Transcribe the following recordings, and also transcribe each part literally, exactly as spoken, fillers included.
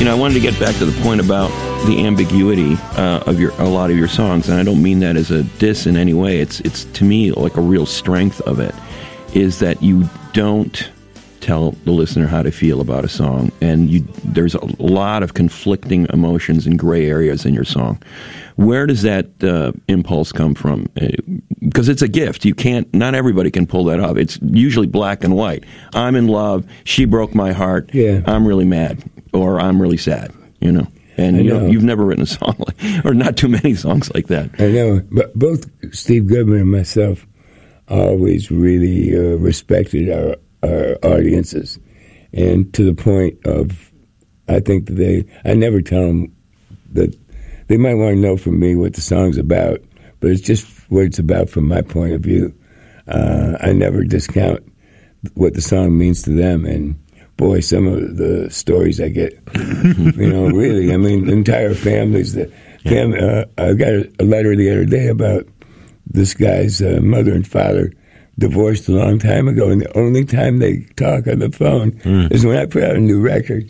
You know, I wanted to get back to the point about the ambiguity uh, of your a lot of your songs, and I don't mean that as a diss in any way. It's it's to me like a real strength of it is that you don't tell the listener how to feel about a song, and you there's a lot of conflicting emotions and gray areas in your song. Where does that uh, impulse come from? Because it's a gift. You can't. Not everybody can pull that off. It's usually black and white. I'm in love. She broke my heart. Yeah. I'm really mad, or I'm really sad. You know. And you know, you've never written a song like, or not too many songs like that. I know, but both Steve Goodman and myself always really uh, respected our our audiences, and to the point of, I think that they. I never tell them that. They might want to know from me what the song's about, but it's just what it's about from my point of view. Uh, I never discount what the song means to them, and boy, some of the stories I get, you know, really, I mean, entire families. That fam- uh, I got a, a letter the other day about this guy's uh, mother and father divorced a long time ago, and the only time they talk on the phone mm. is when I put out a new record.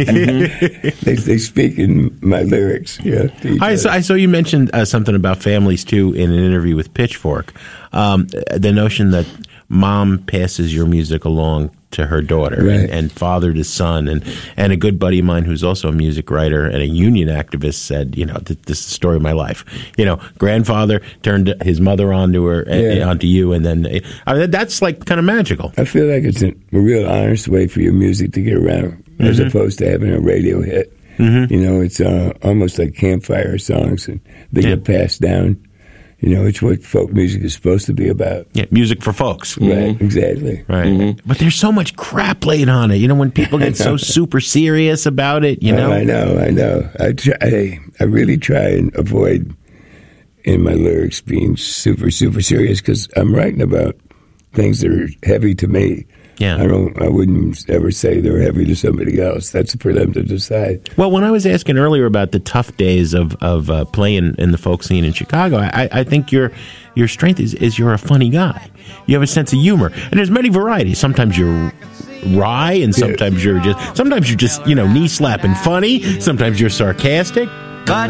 they, they speak in my lyrics. Yeah, I saw, I saw you mentioned uh, something about families, too, in an interview with Pitchfork. Um, the notion that mom passes your music along to her daughter, right. and, and father to son. And, and a good buddy of mine who's also a music writer and a union activist said, you know, this is the story of my life. You know, grandfather turned his mother onto her, yeah. onto you, and then I mean, that's like kind of magical. I feel like it's a, a real honest way for your music to get around, mm-hmm. as opposed to having a radio hit. Mm-hmm. You know, it's uh, almost like campfire songs, and they yeah. get passed down. You know, it's what folk music is supposed to be about. Yeah, music for folks. Right, mm-hmm. exactly. Right. Mm-hmm. But there's so much crap laid on it. You know, when people get so super serious about it, you know? Oh, I know, I know. I, try, I, I really try and avoid in my lyrics being super, super serious because I'm writing about things that are heavy to me. Yeah. I don't. I wouldn't ever say they're heavy to somebody else. That's for them to decide. Well, when I was asking earlier about the tough days of of uh, playing in the folk scene in Chicago, I, I think your your strength is, is you're a funny guy. You have a sense of humor, and there's many varieties. Sometimes you're wry, and sometimes yeah. you're just sometimes you're just you know knee slapping funny. Sometimes you're sarcastic.